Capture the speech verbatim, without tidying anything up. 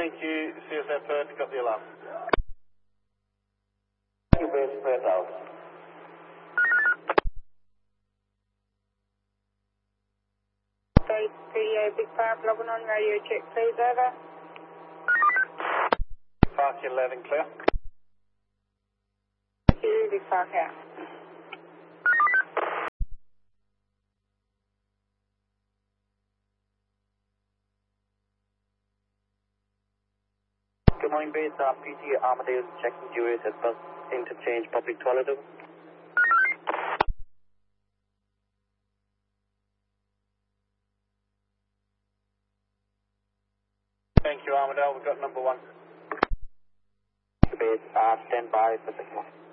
Thank you, C S F Perth, got the alarm. Thank you, base Perth out. Base three A, Big Five, logging on, radio check, please, over. Park eleven, clear. Thank you, Big Five out. Good morning, base. Uh, P T Amadeus checking Julius at bus interchange public toilet. Thank you, Armadale, we've got number one. Base, uh, stand by for second one.